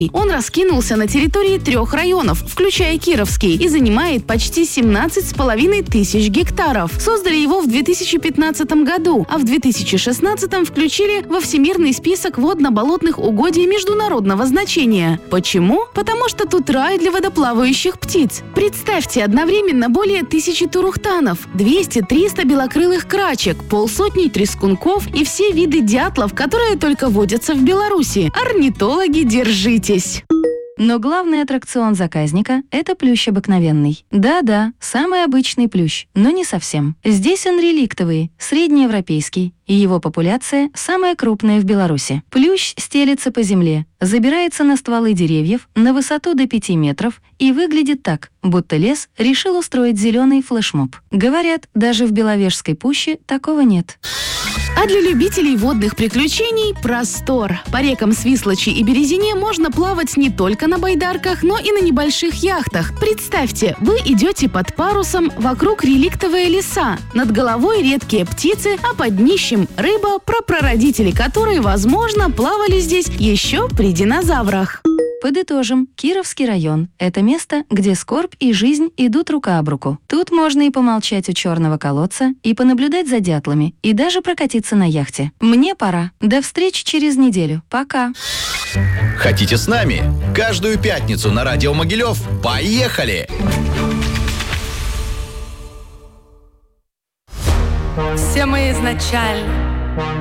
Он раскинулся на территории 3 районов, включая Кировский, и занимает почти 17,5 тысяч гектаров. Создали его в 2015 году, а в 2016 включили во Всемирный список водно-болотных угодий международного значения. Почему? Потому что тут рай для водоплавающих птиц. Представьте, одновременно более 1000 турухтанов, 200-300 белокрылых крачек, 500 трескунков и все виды дятлов, которые только водятся в Беларуси. Орнитологи, держитесь! Но главный аттракцион заказника – это плющ обыкновенный. Да-да, самый обычный плющ, но не совсем. Здесь он реликтовый, среднеевропейский, и его популяция самая крупная в Беларуси. Плющ стелется по земле, забирается на стволы деревьев на высоту до 5 метров и выглядит так, будто лес решил устроить зеленый флешмоб. Говорят, даже в Беловежской пуще такого нет. А для любителей водных приключений – простор. По рекам Свислочи и Березине можно плавать не только на байдарках, но и на небольших яхтах. Представьте, вы идете под парусом, вокруг реликтовые леса, над головой редкие птицы, а под днищем рыба, прапрародители которой, возможно, плавали здесь еще при динозаврах. Подытожим, Кировский район – это место, где скорбь и жизнь идут рука об руку. Тут можно и помолчать у черного колодца, и понаблюдать за дятлами, и даже прокатиться на яхте. Мне пора. До встречи через неделю. Пока. Хотите с нами? Каждую пятницу на радио Могилев. Поехали! Все мы изначально